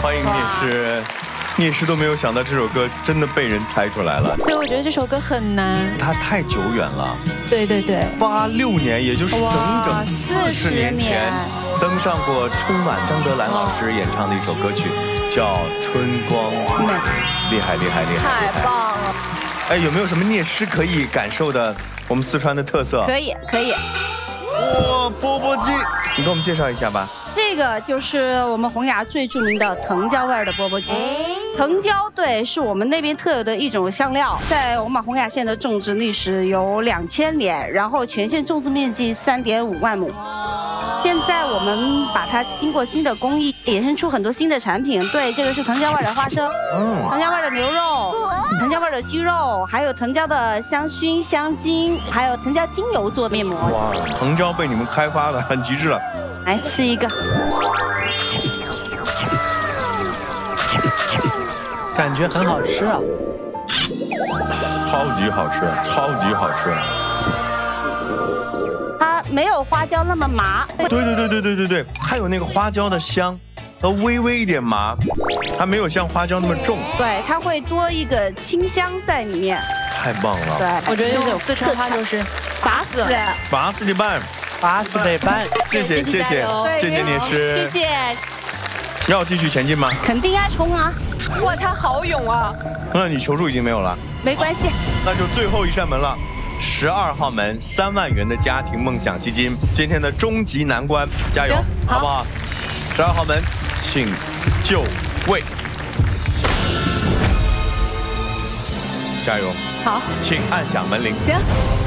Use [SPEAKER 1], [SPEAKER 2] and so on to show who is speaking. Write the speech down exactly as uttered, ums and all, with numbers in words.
[SPEAKER 1] 欢迎聂师。聂师都没有想到这首歌真的被人猜出来了。
[SPEAKER 2] 对，我觉得这首歌很难。
[SPEAKER 1] 它太久远了。
[SPEAKER 2] 对对对。
[SPEAKER 1] 八六年，也就是整整四十年前，登上过春晚，张德兰老师演唱的一首歌曲，叫《春光美》。厉害厉害厉害！
[SPEAKER 3] 太棒了。
[SPEAKER 1] 哎，有没有什么聂师可以感受的我们四川的特色？
[SPEAKER 3] 可以可以。
[SPEAKER 1] 哇，钵钵鸡，你给我们介绍一下吧。
[SPEAKER 3] 这个就是我们洪雅最著名的藤椒味儿的钵钵鸡。藤椒对，是我们那边特有的一种香料，在我们洪雅县的种植历史有两千年，然后全县种植面积三点五万亩。现在我们把它经过新的工艺，衍生出很多新的产品。对，这个是藤椒味儿的花生，嗯，藤椒味儿的牛肉，藤椒味儿的鸡肉，还有藤椒的香薰、香精，还有藤椒精油做的面膜。
[SPEAKER 1] 哇，藤椒被你们开发的很极致了。
[SPEAKER 3] 来吃一个。
[SPEAKER 4] 感觉很好吃啊，
[SPEAKER 1] 超级好吃，超级好吃。
[SPEAKER 3] 它没有花椒那么麻。
[SPEAKER 1] 对对对对对对对，它有那个花椒的香和微微一点麻，它没有像花椒那么重。
[SPEAKER 3] 对，它会多一个清香在里面。
[SPEAKER 1] 太棒了。
[SPEAKER 3] 对，
[SPEAKER 2] 我觉得用四川话就是拔死，
[SPEAKER 1] 拔死的办，
[SPEAKER 4] 拔死的办。
[SPEAKER 1] 谢谢谢谢谢谢聂师，
[SPEAKER 3] 谢谢。
[SPEAKER 1] 要继续前进吗？
[SPEAKER 3] 肯定要冲啊！
[SPEAKER 2] 哇，他好勇啊！
[SPEAKER 1] 那你求助已经没有了，
[SPEAKER 3] 没关系。
[SPEAKER 1] 那就最后一扇门了，十二号门三万元的家庭梦想基金，今天的终极难关，加油，好不好？十二号门，请就位，加油！
[SPEAKER 3] 好，
[SPEAKER 1] 请按响门铃。
[SPEAKER 3] 行。